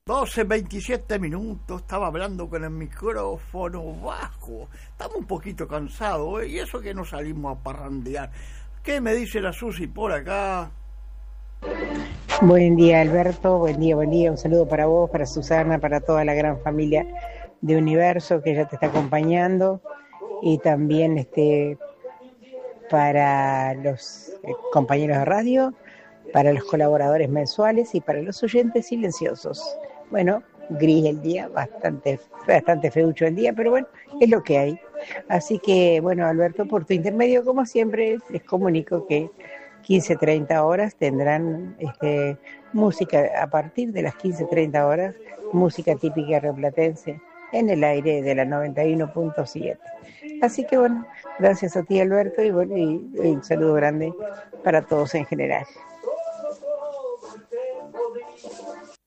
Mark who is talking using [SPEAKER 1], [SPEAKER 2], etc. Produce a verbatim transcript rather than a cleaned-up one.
[SPEAKER 1] doce veintisiete minutos, estaba hablando con el micrófono bajo. Estamos un poquito cansados, ¿eh? Y eso que no salimos a parrandear. ¿Qué me dice la Susi por acá?
[SPEAKER 2] Buen día, Alberto, buen día, buen día. Un saludo para vos, para Susana, para toda la gran familia de Universo que ya te está acompañando, y también este para los eh, compañeros de radio, para los colaboradores mensuales y para los oyentes silenciosos. Bueno, gris el día, bastante, bastante feucho el día, pero bueno, es lo que hay. Así que, bueno, Alberto, por tu intermedio, como siempre, les comunico que quince treinta horas tendrán este, música, a partir de las quince treinta horas, música típica rioplatense en el aire de la noventa y uno punto siete. Así que bueno, gracias a ti, Alberto, y bueno, y, y un saludo grande para todos en general.